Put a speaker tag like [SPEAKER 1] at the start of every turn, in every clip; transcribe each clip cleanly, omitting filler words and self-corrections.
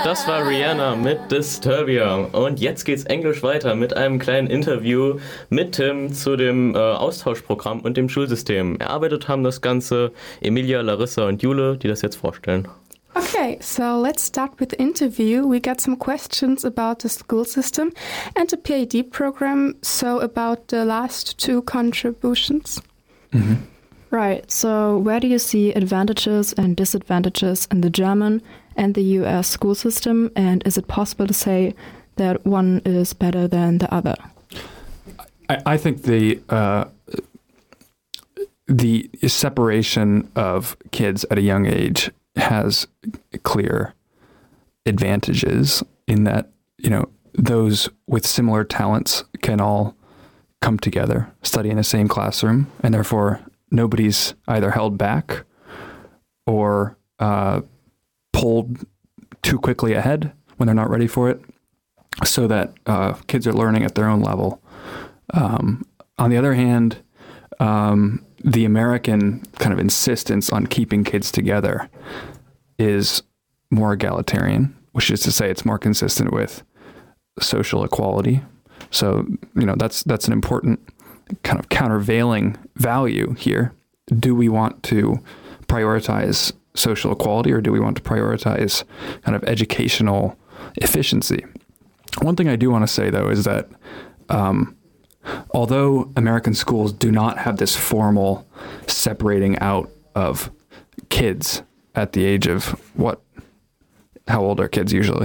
[SPEAKER 1] Das war Rihanna mit Disturbia. Und jetzt geht's Englisch weiter mit einem kleinen Interview mit Tim zu dem Austauschprogramm und dem Schulsystem. Erarbeitet haben das Ganze Emilia, Larissa und Jule, die das jetzt vorstellen.
[SPEAKER 2] Okay, so let's start with the interview. We got some questions about the school system and the PhD program, so about the last two contributions.
[SPEAKER 3] Mm-hmm.
[SPEAKER 4] Right, so where do you see advantages and disadvantages in the German and the US school system, and is it possible to say that one is better than the other?
[SPEAKER 3] I think the separation of kids at a young age has clear advantages in that, you know, those with similar talents can all come together, study in the same classroom, and therefore nobody's either held back or pulled too quickly ahead when they're not ready for it, so that kids are learning at their own level. On the other hand, the American kind of insistence on keeping kids together is more egalitarian, which is to say it's more consistent with social equality. So, you know, that's an important kind of countervailing value here. Do we want to prioritize social equality, or do we want to prioritize kind of educational efficiency? One thing I do want to say, though, is that although American schools do not have this formal separating out of kids at the age of what? How old are kids usually?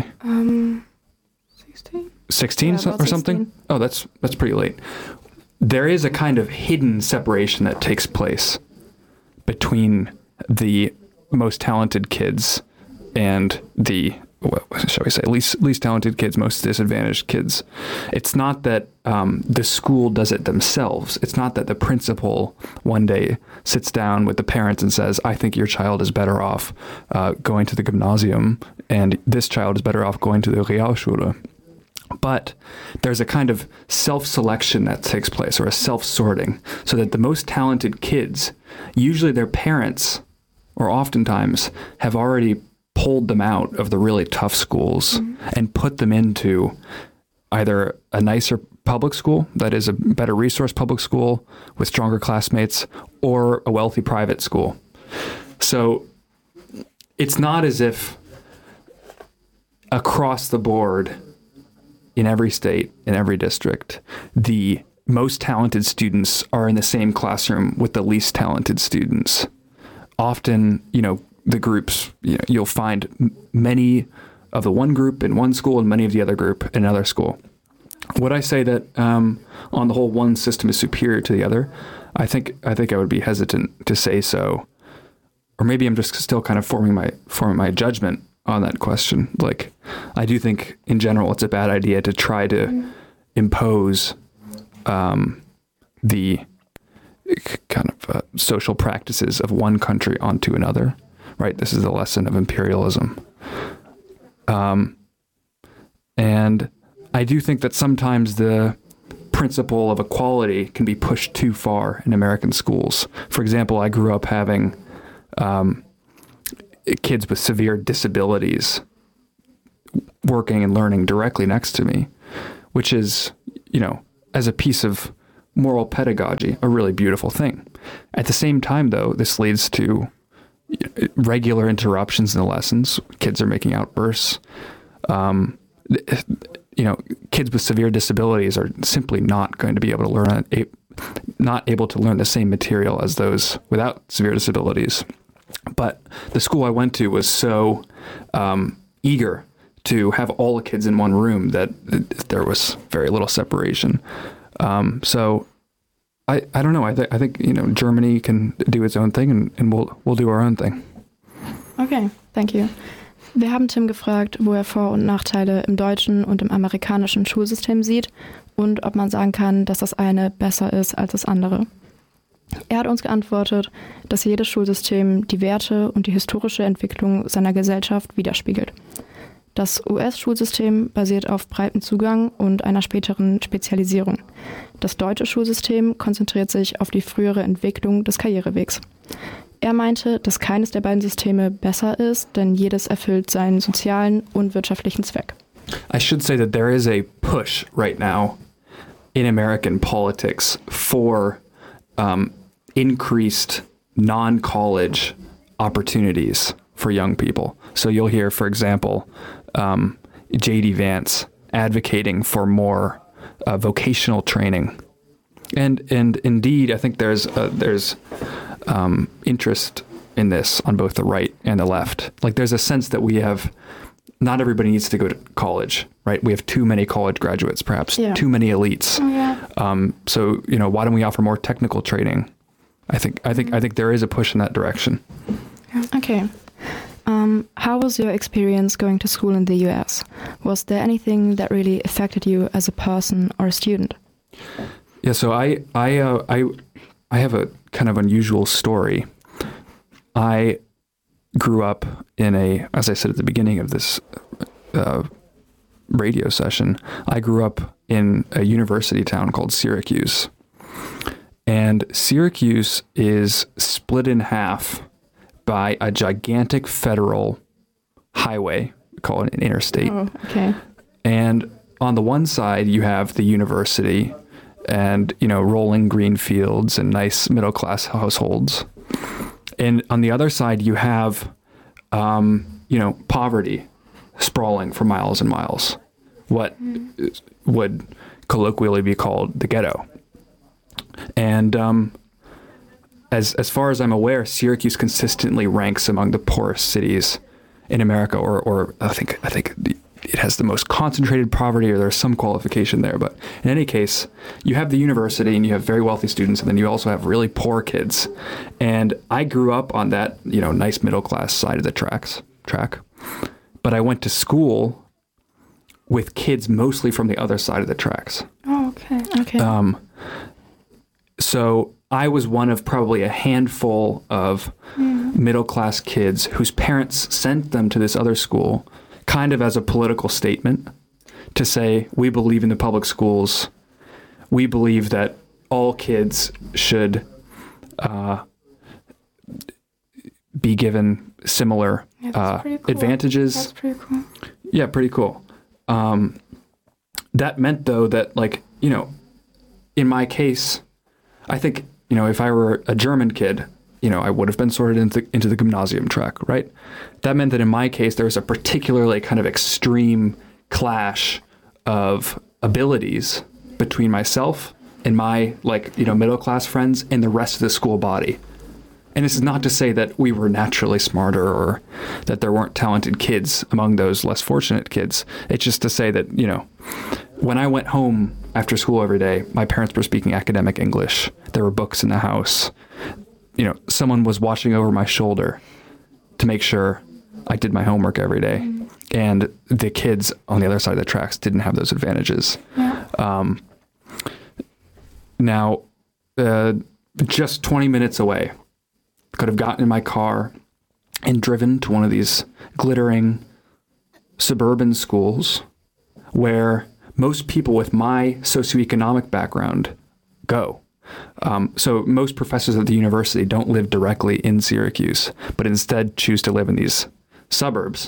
[SPEAKER 2] 16.
[SPEAKER 3] 16
[SPEAKER 4] Yeah,
[SPEAKER 3] or something?
[SPEAKER 4] 16.
[SPEAKER 3] Oh, that's pretty late. There is a kind of hidden separation that takes place between the most talented kids and the, what shall we say, least talented kids, most disadvantaged kids. It's not that the school does it themselves. It's not that the principal one day sits down with the parents and says, I think your child is better off going to the Gymnasium, and this child is better off going to the Realschule. But there's a kind of self-selection that takes place, or a self-sorting, so that the most talented kids, usually their parents, or oftentimes, have already pulled them out of the really tough schools and put them into either a nicer public school, that is a better resource public school with stronger classmates, or a wealthy private school. So it's not as if across the board, in every state, in every district, the most talented students are in the same classroom with the least talented students. Often, you know, the groups, you know, you'll find many of the one group in one school and many of the other group in another school. Would I say that on the whole one system is superior to the other? I think I would be hesitant to say so. Or maybe I'm just still kind of forming my judgment on that question. Like, I do think in general it's a bad idea to try to impose the kind of social practices of one country onto another, right? This is the lesson of imperialism. And I do think that sometimes the principle of equality can be pushed too far in American schools. For example, I grew up having kids with severe disabilities working and learning directly next to me, which is, you know, as a piece of moral pedagogy, a really beautiful thing. At the same time, though, this leads to regular interruptions in the lessons. Kids are making outbursts. You know, kids with severe disabilities are simply not going to be able to learn, not able to learn the same material as those without severe disabilities. But the school I went to was so eager to have all the kids in one room that there was very little separation. So I don't know. I think you know, Germany can do its own thing, and we'll do our own thing.
[SPEAKER 4] Okay, thank you. Wir haben Tim gefragt, wo er Vor- und Nachteile im deutschen und im amerikanischen Schulsystem sieht und ob man sagen kann, dass das eine besser ist als das andere. Er hat uns geantwortet, dass jedes Schulsystem die Werte und die historische Entwicklung seiner Gesellschaft widerspiegelt. Das US-Schulsystem basiert auf breitem Zugang und einer späteren Spezialisierung. Das deutsche Schulsystem konzentriert sich auf die frühere Entwicklung des Karrierewegs. Er meinte, dass keines der beiden Systeme besser ist, denn jedes erfüllt seinen sozialen und wirtschaftlichen Zweck.
[SPEAKER 3] I should say that there is a push right now in American politics for increased non-college opportunities for young people. So you'll hear, for example, J.D. Vance advocating for more vocational training. And indeed, I think there's interest in this on both the right and the left. Like there's a sense that not everybody needs to go to college, right? We have too many college graduates, perhaps too many elites.
[SPEAKER 2] Oh, yeah.
[SPEAKER 3] So why don't we offer more technical training? I think there is a push in that direction.
[SPEAKER 4] Okay. How was your experience going to school in the US? Was there anything that really affected you as a person or a student?
[SPEAKER 3] Yeah, so I have a kind of unusual story. I grew up as I said at the beginning of this radio session, I grew up in a university town called Syracuse. And Syracuse is split in half by a gigantic federal highway, we call it an interstate.
[SPEAKER 4] Oh, okay.
[SPEAKER 3] And on the one side, you have the university and, rolling green fields and nice middle-class households. And on the other side, you have, poverty sprawling for miles and miles, what would colloquially be called the ghetto. And as far as I'm aware, Syracuse consistently ranks among the poorest cities in America, or I think it has the most concentrated poverty, or there's some qualification there. But in any case, you have the university and you have very wealthy students, and then you also have really poor kids. And I grew up on that, nice middle class side of the track. But I went to school with kids mostly from the other side of the tracks.
[SPEAKER 2] Oh, okay.
[SPEAKER 4] Okay.
[SPEAKER 3] So I was one of probably a handful of middle-class kids whose parents sent them to this other school kind of as a political statement to say, we believe in the public schools. We believe that all kids should be given similar advantages.
[SPEAKER 2] That's pretty cool.
[SPEAKER 3] Yeah, pretty cool. That meant, though, that, in my case, I think, if I were a German kid, I would have been sorted into the gymnasium track, right? That meant that in my case, there was a particularly kind of extreme clash of abilities between myself and my, middle-class friends and the rest of the school body. And this is not to say that we were naturally smarter or that there weren't talented kids among those less fortunate kids. It's just to say that, when I went home after school every day, my parents were speaking academic English. There were books in the house. Someone was watching over my shoulder to make sure I did my homework every day. And the kids on the other side of the tracks didn't have those advantages.
[SPEAKER 2] Yeah.
[SPEAKER 3] Now, just 20 minutes away, could have gotten in my car and driven to one of these glittering suburban schools where most people with my socioeconomic background go. So most professors at the university don't live directly in Syracuse, but instead choose to live in these suburbs.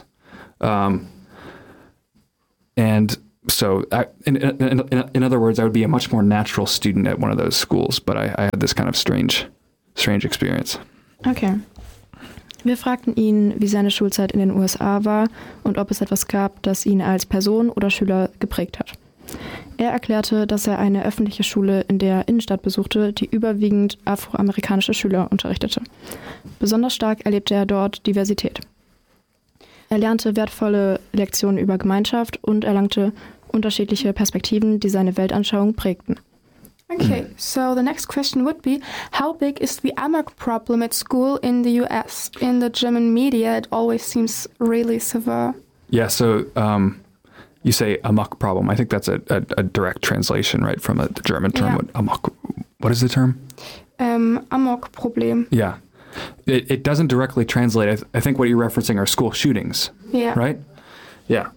[SPEAKER 3] And so, in other words, I would be a much more natural student at one of those schools, but I had this kind of strange experience.
[SPEAKER 4] Okay. Wir fragten ihn, wie seine Schulzeit in den USA war und ob es etwas gab, das ihn als Person oder Schüler geprägt hat. Er erklärte, dass er eine öffentliche Schule in der Innenstadt besuchte, die überwiegend afroamerikanische Schüler unterrichtete. Besonders stark erlebte er dort Diversität. Er lernte wertvolle Lektionen über Gemeinschaft und erlangte unterschiedliche Perspektiven, die seine Weltanschauung prägten.
[SPEAKER 2] Okay, so the next question would be, how big is the amok problem at school in the US? In the German media, it always seems really severe.
[SPEAKER 3] Yeah, so you say amok problem. I think that's a direct translation, right, from the German term.
[SPEAKER 2] Yeah.
[SPEAKER 3] Amok. What is the term?
[SPEAKER 2] Amok Problem.
[SPEAKER 3] Yeah. It doesn't directly translate. I think what you're referencing are school shootings.
[SPEAKER 2] Yeah.
[SPEAKER 3] Right? Yeah.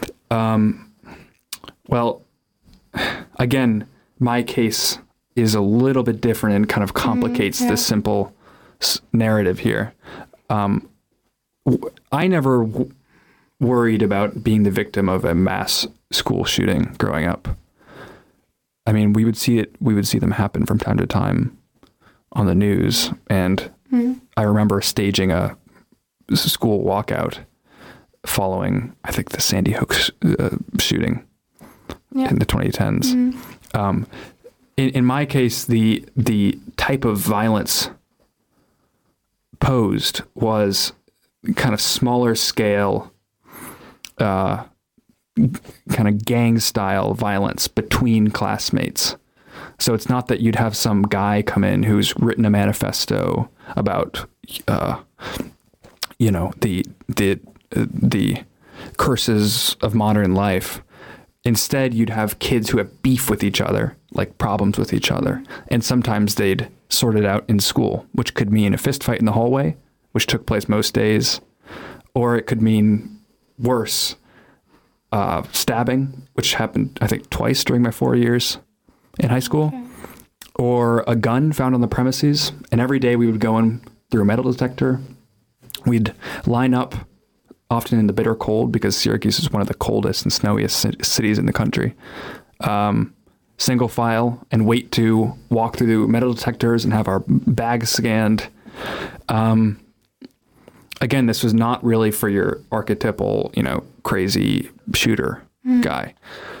[SPEAKER 3] Well, again, my case is a little bit different and kind of complicates the simple narrative here. I never worried about being the victim of a mass school shooting growing up. I mean, we would see them happen from time to time on the news. And I remember staging a school walkout following, I think, the Sandy Hook shooting in the 2010s. In my case, the type of violence posed was kind of smaller scale, kind of gang style violence between classmates. So it's not that you'd have some guy come in who's written a manifesto about, the curses of modern life. Instead, you'd have kids who have beef with each other, like problems with each other. And sometimes they'd sort it out in school, which could mean a fist fight in the hallway, which took place most days. Or it could mean worse, stabbing, which happened, I think, twice during my 4 years in high school. Okay. Or a gun found on the premises. And every day we would go in through a metal detector. We'd line up, often in the bitter cold, because Syracuse is one of the coldest and snowiest cities in the country. Single file, and wait to walk through metal detectors and have our bags scanned. Again, this was not really for your archetypal, crazy shooter guy.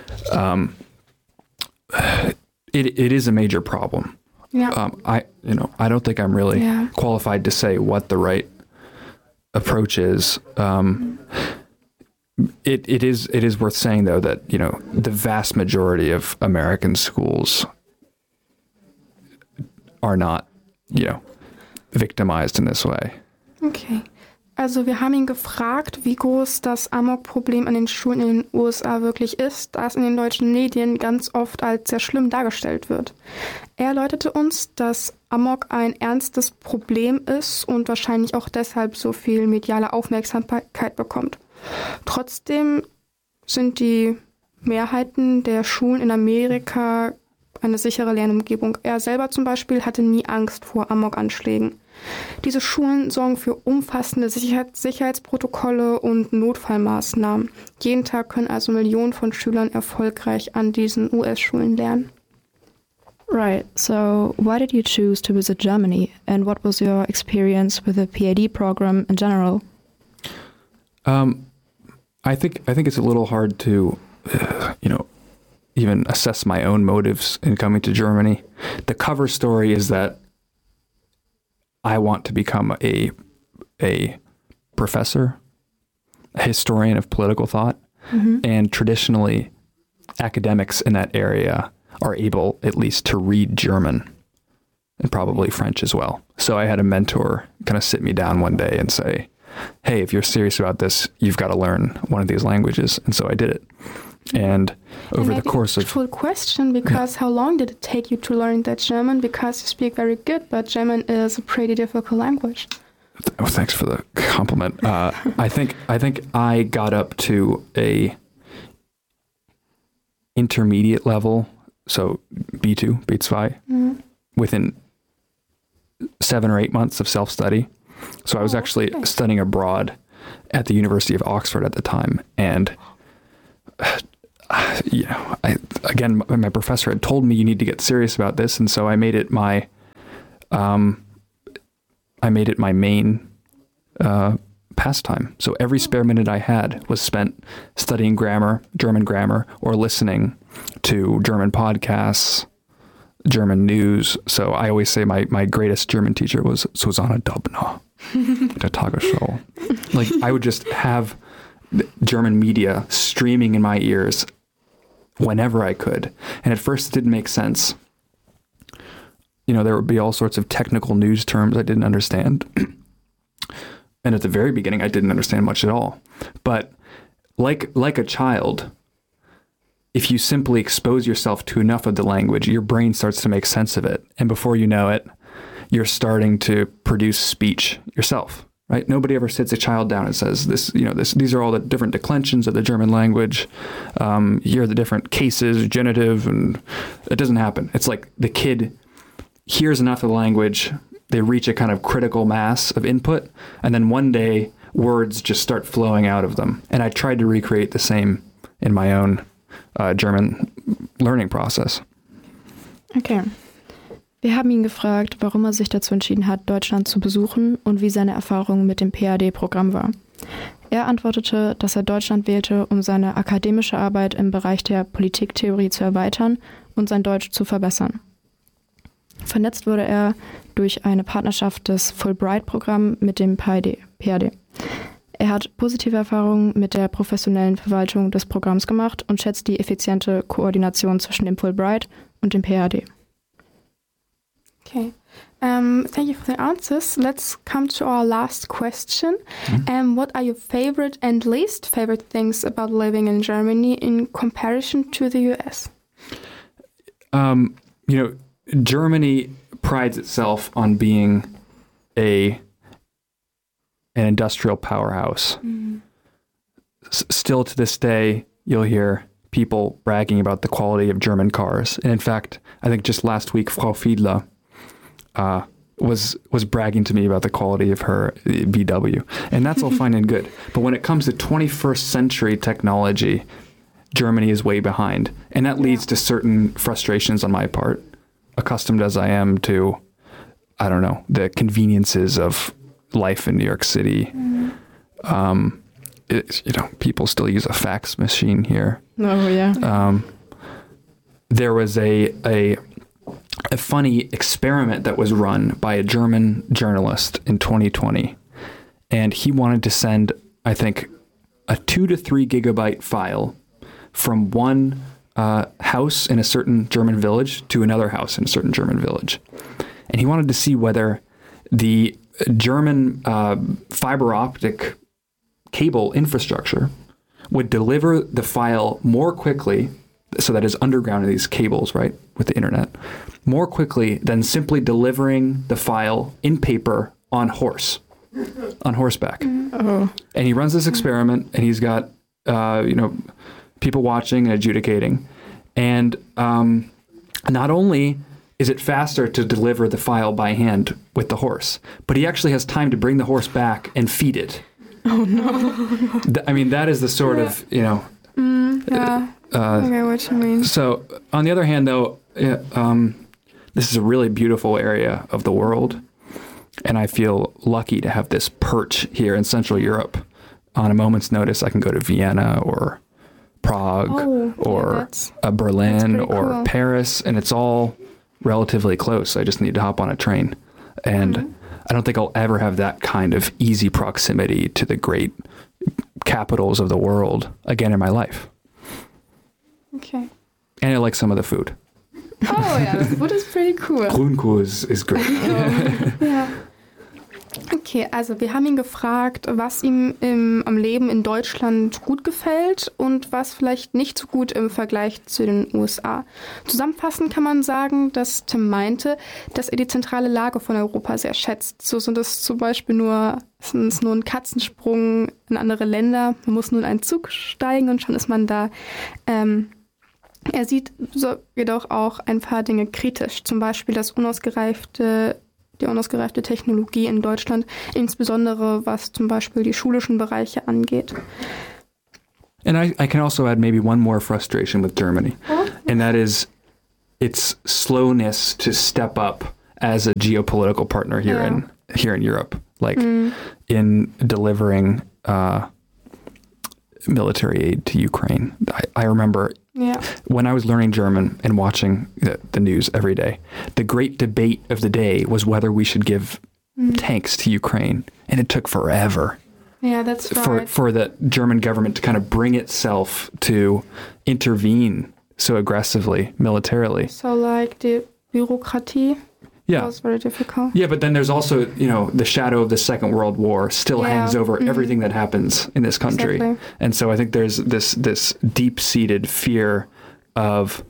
[SPEAKER 3] It is a major problem. Yeah. I don't think I'm really qualified to say what the right approach is. It is worth saying, though, that the vast majority of American schools are not victimized in this way.
[SPEAKER 2] Okay. Also wir haben ihn gefragt, wie groß das Amok-Problem an den Schulen in den USA wirklich ist, da es in den deutschen Medien ganz oft als sehr schlimm dargestellt wird. Er erläuterte uns, dass Amok ein ernstes Problem ist und wahrscheinlich auch deshalb so viel mediale Aufmerksamkeit bekommt. Trotzdem sind die Mehrheiten der Schulen in Amerika eine sichere Lernumgebung. Er selber zum Beispiel hatte nie Angst vor Amok-Anschlägen. Diese Schulen sorgen für umfassende Sicherheitsprotokolle und Notfallmaßnahmen. Jeden Tag können also Millionen von Schülern erfolgreich an diesen US-Schulen lernen.
[SPEAKER 4] Right. So why did you choose to visit Germany, and what was your experience with the PhD program in general?
[SPEAKER 3] I think it's a little hard to, even assess my own motives in coming to Germany. The cover story is that I want to become a professor, a historian of political thought, and traditionally academics in that area are able at least to read German and probably French as well. So I had a mentor kind of sit me down one day and say, hey, if you're serious about this, you've got to learn one of these languages. And so I did it. And over the course of...
[SPEAKER 2] Full question, because how long did it take you to learn that German? Because you speak very good, but German is a pretty difficult language.
[SPEAKER 3] Oh, thanks for the compliment. I think I got up to a intermediate level, so B2, B2, within 7 or 8 months of self-study. So I was actually studying abroad at the University of Oxford at the time, and my professor had told me you need to get serious about this, and so I made it my main pastime. So every spare minute I had was spent studying grammar, German grammar, or listening to German podcasts, German news. So I always say my greatest German teacher was Susanne Dobner, der Tagesschau. Like, I would just have German media streaming in my ears whenever I could. And at first it didn't make sense. There would be all sorts of technical news terms I didn't understand. And at the very beginning, I didn't understand much at all. But like a child, if you simply expose yourself to enough of the language, your brain starts to make sense of it. And before you know it, you're starting to produce speech yourself, right? Nobody ever sits a child down and says, these are all the different declensions of the German language. Here are the different cases, genitive, and it doesn't happen. It's like the kid hears enough of the language, they reach a kind of critical mass of input, and then one day words just start flowing out of them. And I tried to recreate the same in my own German learning process.
[SPEAKER 4] Okay. Wir haben ihn gefragt, warum er sich dazu entschieden hat, Deutschland zu besuchen und wie seine Erfahrung mit dem PhD-Programm war. Er antwortete, dass er Deutschland wählte, um seine akademische Arbeit im Bereich der Politiktheorie zu erweitern und sein Deutsch zu verbessern. Vernetzt wurde er durch eine Partnerschaft des Fulbright-Programms mit dem PhD. Er hat positive Erfahrungen mit der professionellen Verwaltung des Programms gemacht und schätzt die effiziente Koordination zwischen dem Fulbright und dem PhD.
[SPEAKER 2] Okay. Thank you for the answers. Let's come to our last question. What are your favorite and least favorite things about living in Germany in comparison to the US?
[SPEAKER 3] Germany prides itself on being an industrial powerhouse. Still to this day, you'll hear people bragging about the quality of German cars. And in fact, I think just last week, Frau Fiedler was bragging to me about the quality of her VW. And that's all fine and good. But when it comes to 21st century technology, Germany is way behind. And that leads to certain frustrations on my part, accustomed as I am to, I don't know, the conveniences of life in New York City. People still use a fax machine here.
[SPEAKER 4] Oh, yeah.
[SPEAKER 3] There was a funny experiment that was run by a German journalist in 2020. And he wanted to send, I think, a 2 to 3 gigabyte file from one house in a certain German village to another house in a certain German village. And he wanted to see whether the German fiber optic cable infrastructure would deliver the file more quickly, so that is underground in these cables, right, with the internet, more quickly than simply delivering the file in paper on horseback. And he runs this experiment, and he's got, people watching and adjudicating. And not only is it faster to deliver the file by hand with the horse, but he actually has time to bring the horse back and feed it.
[SPEAKER 2] Oh, no.
[SPEAKER 3] That is the sort of,
[SPEAKER 2] I get what you mean.
[SPEAKER 3] So, on the other hand, though, this is a really beautiful area of the world, and I feel lucky to have this perch here in Central Europe. On a moment's notice, I can go to Vienna or Prague or Berlin or Paris, and it's all relatively close. I just need to hop on a train. And I don't think I'll ever have that kind of easy proximity to the great capitals of the world again in my life.
[SPEAKER 2] Okay.
[SPEAKER 3] And I like some of the food.
[SPEAKER 2] Oh, yeah, the food is pretty cool.
[SPEAKER 3] Grünkohl is great.
[SPEAKER 2] Ja. Okay, also wir haben ihn gefragt, was ihm am Leben in Deutschland gut gefällt und was vielleicht nicht so gut im Vergleich zu den USA. Zusammenfassend kann man sagen, dass Tim meinte, dass er die zentrale Lage von Europa sehr schätzt. So sind es zum Beispiel nur ein Katzensprung in andere Länder. Man muss nur in einen Zug steigen und schon ist man da. Er sieht jedoch auch ein paar Dinge kritisch, zum Beispiel die unausgereifte Technologie in Deutschland, insbesondere was zum Beispiel die schulischen Bereiche angeht.
[SPEAKER 3] And I can also add maybe one more frustration with Germany, and that is its slowness to step up as a geopolitical partner here in Europe, like in delivering military aid to Ukraine. I remember when I was learning German and watching the news every day, the great debate of the day was whether we should give tanks to Ukraine. And it took forever.
[SPEAKER 2] Yeah, that's right.
[SPEAKER 3] For the German government to kind of bring itself to intervene so aggressively, militarily.
[SPEAKER 2] So like the bureaucracy.
[SPEAKER 3] Yeah.
[SPEAKER 2] That was very difficult.
[SPEAKER 3] Yeah, but then there's also, the shadow of the Second World War still hangs over everything that happens in this country.
[SPEAKER 2] Exactly.
[SPEAKER 3] And so I think there's this deep-seated fear of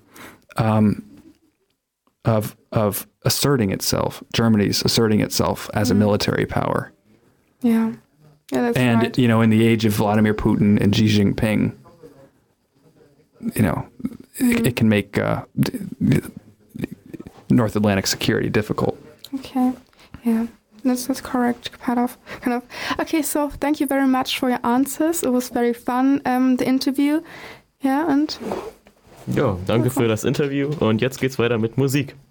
[SPEAKER 3] asserting itself, Germany's asserting itself as a military power.
[SPEAKER 2] Yeah. Yeah, that's
[SPEAKER 3] and,
[SPEAKER 2] right.
[SPEAKER 3] In the age of Vladimir Putin and Xi Jinping, it can make North Atlantic security difficult.
[SPEAKER 2] Okay. Yeah, that's correct. Kind of. Okay, so thank you very much for your answers. It was very fun, the interview. Ja, und.
[SPEAKER 1] Ja, danke für das Interview und jetzt geht's weiter mit Musik.